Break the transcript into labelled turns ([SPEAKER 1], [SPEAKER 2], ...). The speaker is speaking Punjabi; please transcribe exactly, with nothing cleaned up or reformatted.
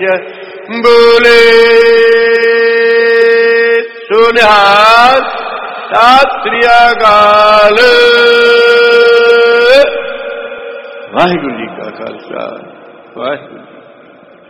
[SPEAKER 1] ਬੋਲੇ ਸੋ ਨਿਹਾਲ। ਸਤਿ ਸ੍ਰੀ ਅਕਾਲ। ਵਾਹਿਗੁਰੂ ਜੀ ਕਾ ਖਾਲਸਾ, ਵਾਹਿਗੁਰੂ।